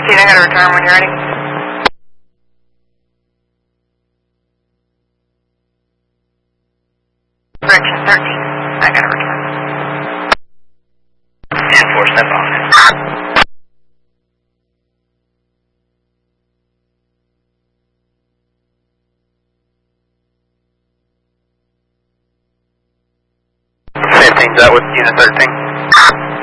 13, I got to return when you're ready. Correction, 13, I got to return. And 4, step on. Same thing's out with unit 13.